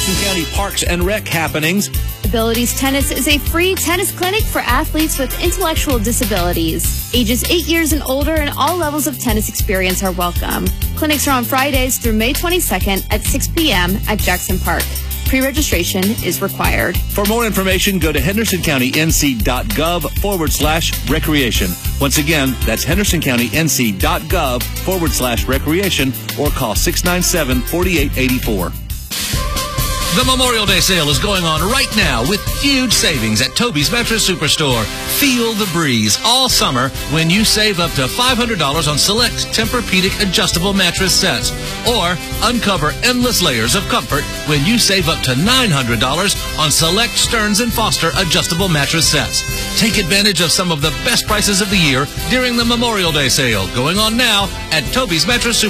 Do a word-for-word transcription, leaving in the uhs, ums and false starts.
Henderson County Parks and Rec happenings. Abilities Tennis is a free tennis clinic for athletes with intellectual disabilities. Ages eight years and older and all levels of tennis experience are welcome. Clinics are on Fridays through May twenty-second at six p.m. at Jackson Park. Pre-registration is required. For more information, go to hendersoncountync.gov forward slash recreation. Once again, that's hendersoncountync.gov forward slash recreation or call six nine seven, four eight eight four. The Memorial Day sale is going on right now with huge savings at Toby's Mattress Superstore. Feel the breeze all summer when you save up to five hundred dollars on select Tempur-Pedic adjustable mattress sets. Or uncover endless layers of comfort when you save up to nine hundred dollars on select Stearns and Foster adjustable mattress sets. Take advantage of some of the best prices of the year during the Memorial Day sale going on now at Toby's Mattress Superstore.